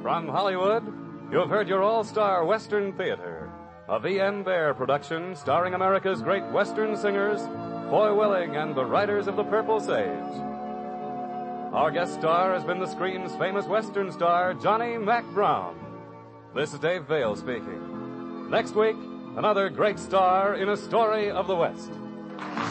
From Hollywood, you've heard your all-star Western Theater, a V.M. Bear production starring America's great Western singers, Foy Willing and the Riders of the Purple Sage. Our guest star has been the screen's famous Western star, Johnny Mack Brown. This is Dave Vale speaking. Next week, another great star in A Story of the West.